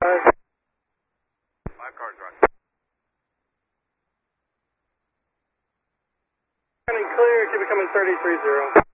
5 cars, roger. Running clear, keep it coming 33-0.